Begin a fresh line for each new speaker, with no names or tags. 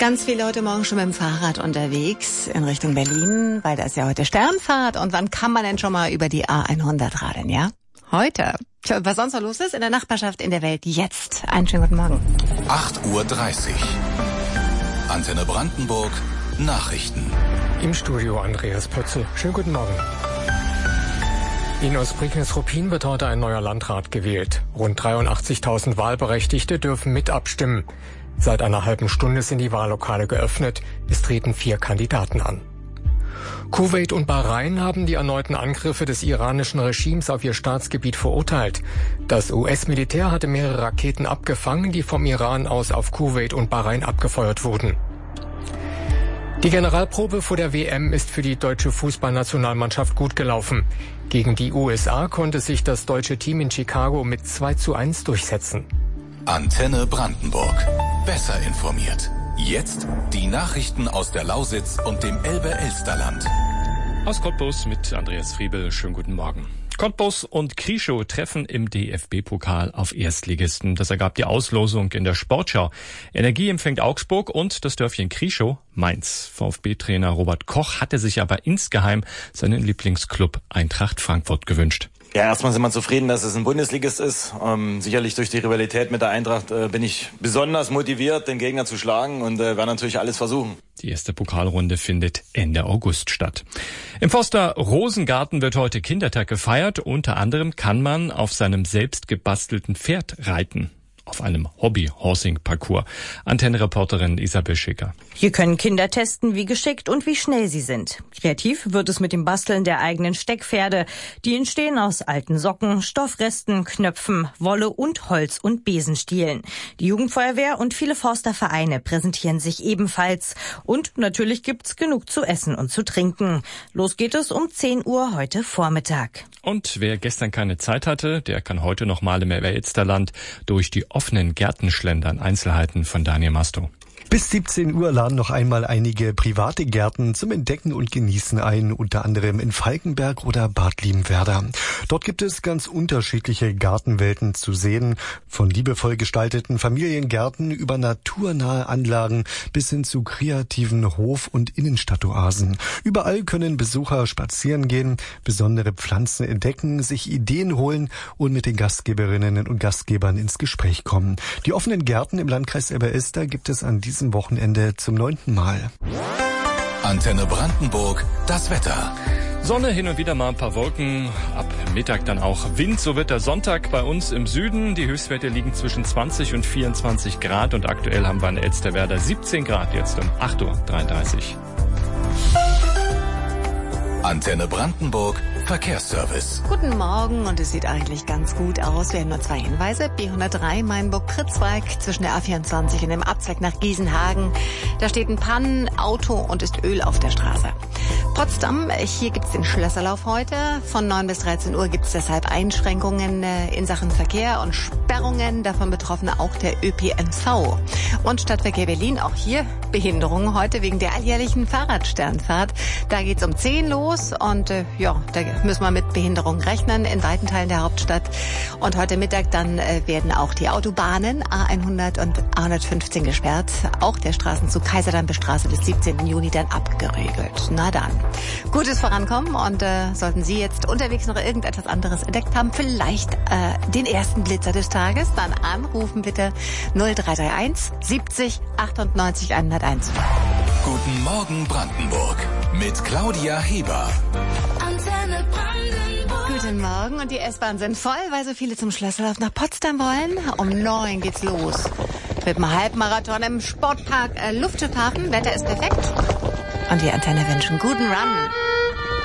Ganz viele heute Morgen schon mit dem Fahrrad unterwegs in Richtung Berlin, weil da ist ja heute Sternfahrt. Und wann kann man denn schon mal über die A100 radeln, ja? Heute. Tja, was sonst noch los ist in der Nachbarschaft, in der Welt, jetzt. Einen schönen guten Morgen.
8:30 Uhr. Antenne Brandenburg, Nachrichten.
Im Studio Andreas Pötzl. Schönen guten Morgen. In Ostprignitz-Ruppin wird heute ein neuer Landrat gewählt. Rund 83.000 Wahlberechtigte dürfen mit abstimmen. Seit einer halben Stunde sind die Wahllokale geöffnet. Es treten 4 Kandidaten an. Kuwait und Bahrain haben die erneuten Angriffe des iranischen Regimes auf ihr Staatsgebiet verurteilt. Das US-Militär hatte mehrere Raketen abgefangen, die vom Iran aus auf Kuwait und Bahrain abgefeuert wurden. Die Generalprobe vor der WM ist für die deutsche Fußballnationalmannschaft gut gelaufen. Gegen die USA konnte sich das deutsche Team in Chicago mit 2:1 durchsetzen.
Antenne Brandenburg. Besser informiert. Jetzt die Nachrichten aus der Lausitz und dem Elbe-Elsterland.
Aus Cottbus mit Andreas Friebel. Schönen guten Morgen. Cottbus und Krieschow treffen im DFB-Pokal auf Erstligisten. Das ergab die Auslosung in der Sportschau. Energie empfängt Augsburg und das Dörfchen Krieschow Mainz. VfB-Trainer Robert Koch hatte sich aber insgeheim seinen Lieblingsclub Eintracht Frankfurt gewünscht.
Ja, erstmal sind wir zufrieden, dass es ein Bundesligist ist. Sicherlich durch die Rivalität mit der Eintracht bin ich besonders motiviert, den Gegner zu schlagen und werde natürlich alles versuchen.
Die erste Pokalrunde findet Ende August statt. Im Forster Rosengarten wird heute Kindertag gefeiert. Unter anderem kann man auf seinem selbst gebastelten Pferd reiten. Auf einem Hobby-Horsing-Parcours. Antenne-Reporterin Isabel Schicker.
Hier können Kinder testen, wie geschickt und wie schnell sie sind. Kreativ wird es mit dem Basteln der eigenen Steckpferde. Die entstehen aus alten Socken, Stoffresten, Knöpfen, Wolle und Holz- und Besenstielen. Die Jugendfeuerwehr und viele Forstervereine präsentieren sich ebenfalls. Und natürlich gibt's genug zu essen und zu trinken. Los geht es um 10 Uhr heute Vormittag.
Und wer gestern keine Zeit hatte, der kann heute noch mal im Elsterland durch die offenen Gärten schlendern. Einzelheiten von Daniel Masto.
Bis 17 Uhr laden noch einmal einige private Gärten zum Entdecken und Genießen ein, unter anderem in Falkenberg oder Bad Liebenwerda. Dort gibt es ganz unterschiedliche Gartenwelten zu sehen, von liebevoll gestalteten Familiengärten über naturnahe Anlagen bis hin zu kreativen Hof- und Innenstadtoasen. Überall können Besucher spazieren gehen, besondere Pflanzen entdecken, sich Ideen holen und mit den Gastgeberinnen und Gastgebern ins Gespräch kommen. Die offenen Gärten im Landkreis Elbe-Elster gibt es an diesem Wochenende zum 9. Mal.
Antenne Brandenburg, das Wetter.
Sonne, hin und wieder mal ein paar Wolken, ab Mittag dann auch Wind. So wird der Sonntag bei uns im Süden. Die Höchstwerte liegen zwischen 20 und 24 Grad und aktuell haben wir in Elsterwerda 17 Grad jetzt um 8:33 Uhr.
Antenne Brandenburg, Verkehrsservice.
Guten Morgen und es sieht eigentlich ganz gut aus. Wir haben nur 2 Hinweise. B103 Mainburg-Pritzwalk zwischen der A24 und dem Abzweig nach Giesenhagen. Da steht ein Pannenauto und ist Öl auf der Straße. Potsdam, hier gibt's den Schlösserlauf heute. Von 9 bis 13 Uhr gibt's deshalb Einschränkungen in Sachen Verkehr und Sperrungen. Davon betroffen auch der ÖPNV. Und Stadtverkehr Berlin, auch hier Behinderungen heute wegen der alljährlichen Fahrradsternfahrt. Da geht's um 10 los und da müssen wir mit Behinderungen rechnen in weiten Teilen der Hauptstadt. Und heute Mittag dann werden auch die Autobahnen A100 und A115 gesperrt. Auch der Straßenzug Kaiserdamm-Straße bis 17. Juni dann abgeriegelt. Na dann. Gutes Vorankommen und sollten Sie jetzt unterwegs noch irgendetwas anderes entdeckt haben, vielleicht den ersten Blitzer des Tages, dann anrufen bitte 0331 70 98 101.
Guten Morgen Brandenburg mit Claudia Heber.
Antenne Brandenburg. Guten Morgen und die S-Bahn sind voll, weil so viele zum Schlösserlauf nach Potsdam wollen. Um 9 geht's los. Mit einem Halbmarathon im Sportpark Luftschiffhafen. Wetter ist perfekt. Und die Antenne wünschen guten Run.